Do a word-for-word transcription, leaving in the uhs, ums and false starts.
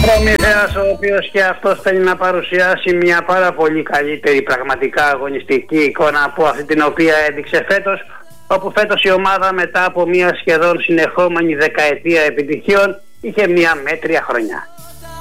Προμηθέας, ο οποίος και αυτός θέλει να παρουσιάσει μια πάρα πολύ καλύτερη πραγματικά αγωνιστική εικόνα από αυτή την οποία έδειξε φέτος, όπου φέτος η ομάδα μετά από μια σχεδόν συνεχόμενη δεκαετία επιτυχιών είχε μια μέτρια χρονιά.